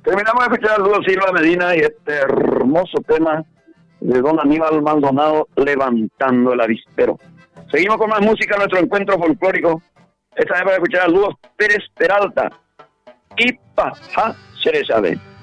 Terminamos de escuchar a Ludo Silva Medina y este hermoso tema de don Aníbal Maldonado, Levantando el Avispero. Seguimos con más música en nuestro encuentro folclórico. Esta vez para escuchar a Ludo Pérez Peralta y Paja Cereza.